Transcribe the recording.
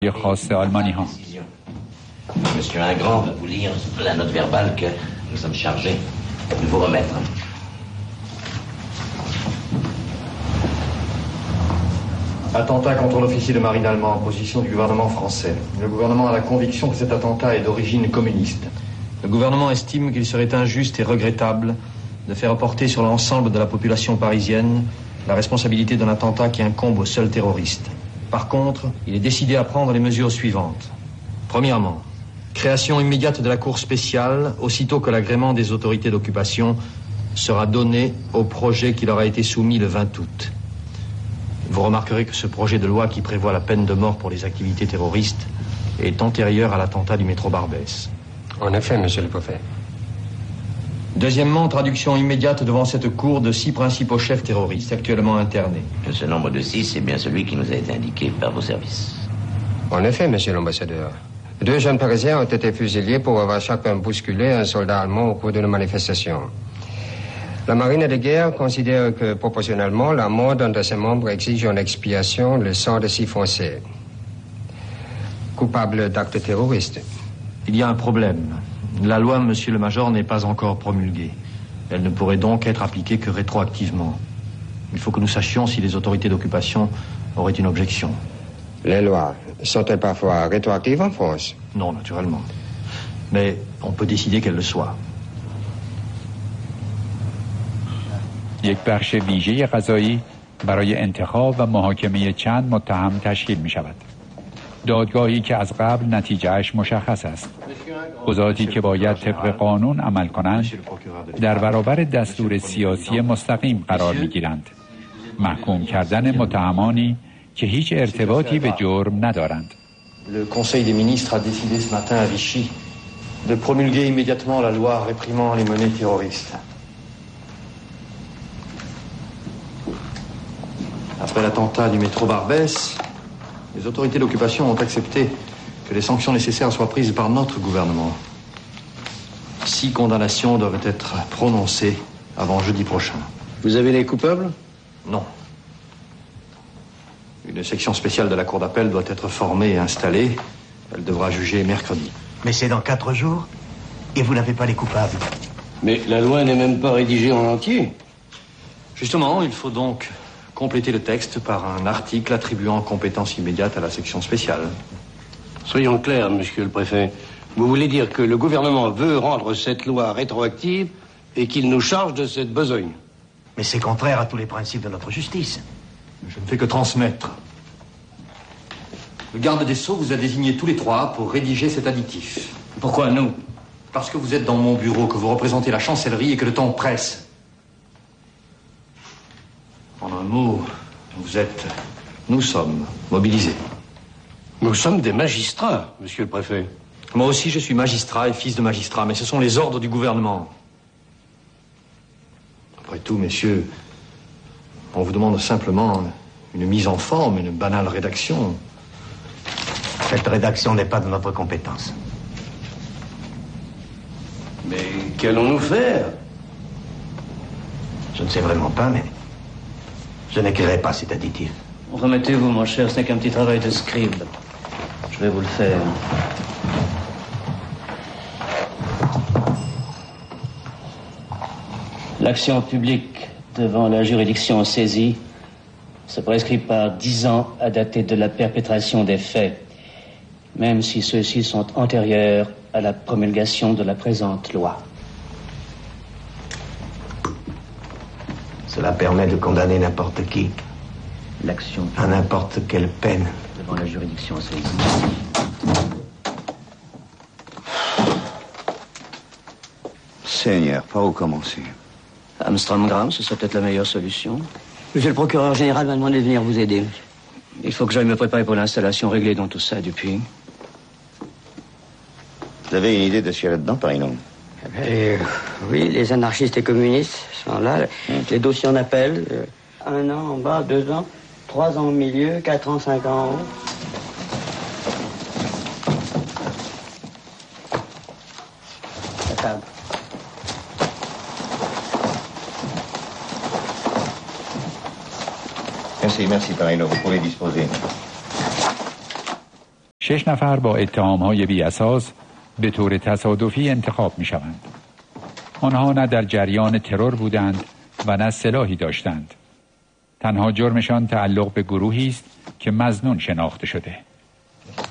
خاص آلمانی ها. Monsieur Ingrand va vous lire la note verbale que nous sommes chargés de vous remettre. Attentat contre l'officier de marine allemand en position du gouvernement français. Le gouvernement a la conviction que cet attentat est d'origine communiste. Le gouvernement estime qu'il serait injuste et regrettable de faire porter sur l'ensemble de la population parisienne la responsabilité d'un attentat qui incombe aux seuls terroristes. Par contre, il est décidé à prendre les mesures suivantes. Premièrement, création immédiate de la cour spéciale, aussitôt que l'agrément des autorités d'occupation sera donné au projet qui leur a été soumis le 20 août. Vous remarquerez que ce projet de loi qui prévoit la peine de mort pour les activités terroristes est antérieur à l'attentat du métro Barbès. En effet, monsieur le préfet. Deuxièmement, traduction immédiate devant cette cour de 6 principaux chefs terroristes actuellement internés. Ce nombre de 6 est bien celui qui nous a été indiqué par vos services. En effet, monsieur l'ambassadeur. 2 jeunes Parisiens ont été fusillés pour avoir chacun bousculé un soldat allemand au cours d'une manifestation. La marine de guerre considère que, proportionnellement, la mort d'un de ses membres exige en expiation le sang de 6 Français, coupables d'actes terroristes. Il y a un problème. La loi, monsieur le major, n'est pas encore promulguée. Elle ne pourrait donc être appliquée que rétroactivement. Il faut que nous sachions si les autorités d'occupation auraient une objection. Les lois sont-elles parfois rétroactives en France? Non, naturellement. Mais on peut décider qu'elles le soient. یک بخش ویژه قضایی برای انتخاب و محاکمه چند متهم تشکیل می شود. دادگاهی که از قبل نتیجهش مشخص است. قضاتی که باید طبق قانون عمل کنند در برابر دستور سیاسی مستقیم قرار می گیرند. محکوم کردن متهمانی که هیچ ارتباطی به جرم ندارند. Le Conseil des ministres a décidé ce matin à Vichy de promulguer immédiatement la loi réprimant les menées terroristes. Après l'attentat du métro Barbès, les autorités d'occupation ont accepté que les sanctions nécessaires soient prises par notre gouvernement. 6 condamnations doivent être prononcées avant jeudi prochain. Vous avez les coupables? Non. Une section spéciale de la cour d'appel doit être formée et installée. Elle devra juger mercredi. Mais c'est dans 4 jours et vous n'avez pas les coupables. Mais la loi n'est même pas rédigée en entier. Justement, il faut donc compléter le texte par un article attribuant compétence immédiate à la section spéciale. Soyons clairs, monsieur le préfet. Vous voulez dire que le gouvernement veut rendre cette loi rétroactive et qu'il nous charge de cette besogne? Mais c'est contraire à tous les principes de notre justice. Je ne fais que transmettre. Le garde des Sceaux vous a désigné tous les 3 pour rédiger cet additif. Pourquoi nous? Parce que vous êtes dans mon bureau, que vous représentez la chancellerie et que le temps presse. En un mot, nous sommes mobilisés. Nous sommes des magistrats, monsieur le préfet. Moi aussi, je suis magistrat et fils de magistrat, mais ce sont les ordres du gouvernement. Après tout, messieurs, on vous demande simplement une mise en forme, une banale rédaction. Cette rédaction n'est pas de notre compétence. Mais qu'allons-nous faire? Je ne sais vraiment pas, mais je n'écrirai pas cet additif. Remettez-vous, mon cher, ce n'est qu'un petit travail de scribe. Je vais vous le faire. L'action publique devant la juridiction saisie se prescrit par 10 ans à dater de la perpétration des faits, même si ceux-ci sont antérieurs à la promulgation de la présente loi. Cela permet de condamner n'importe qui. L'action à n'importe quelle peine. Devant la juridiction saisie. Seigneur, par où commencer? Amsterdam, ce serait peut-être la meilleure solution. Monsieur le procureur général m'a demandé de venir vous aider. Il faut que j'aille me préparer pour l'installation, régler dans tout ça depuis. Vous avez une idée de ce qu'il y a là-dedans, par exemple? Oui, les anarchistes et communistes sont là. Les dossiers en appel. 1 an en bas, 2 ans, 3 ans au milieu, 4 ans, 5 ans en haut. La table. Merci, Parino, vous pouvez disposer. 6 نفر با اتهام‌های بی‌اساس به طور تصادفی انتخاب می‌شوند. آنها نه در جریان ترور بودند و نه سلاحی داشتند. تنها جرمشان تعلق به گروهی است که مظنون شناخته شده.